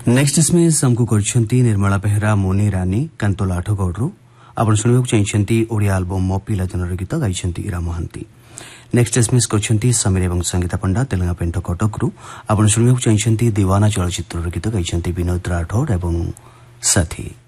Next SMS हमको करछंती निर्मला बेहरा मोनी रानी कांतोला आठगौड़रू आपण सुनिବାକୁ ଚାହିଁଛନ୍ତି ओडिया एल्बम मो पिला जनर गीत गाइछंती इरा महांती। नेक्स्ट एसएमएस करछंती समीर एवं संगीता पंडा तेलंगा पेंट कटकरू आपण सुनिବାକୁ ଚାହିଁଛନ୍ତି दीवाना चलचित्रर गीत गाइछंती विनोद राठौड़ एवं साथी।